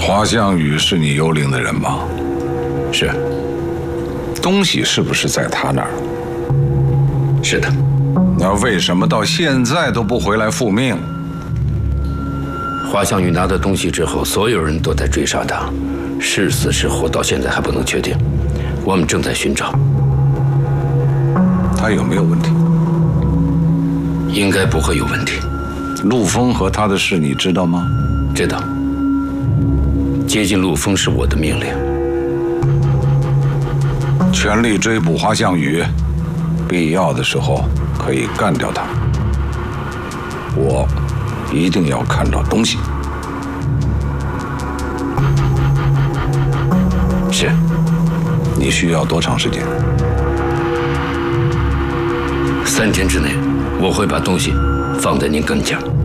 华项羽是你幽灵的人吗？ 是。 东西是不是在他那儿？ 是的。 那为什么到现在都不回来复命？ 华项羽拿到东西之后，所有人都在追杀他，是死是活到现在还不能确定。我们正在寻找。 他有没有问题？ 应该不会有问题。 陆丰和他的事你知道吗？ 知道。接近陆丰是我的命令。 全力追捕华项羽，必要的时候可以干掉他。我一定要看到东西。 是。 你需要多长时间 ？3天之内，我会把东西放在您跟前。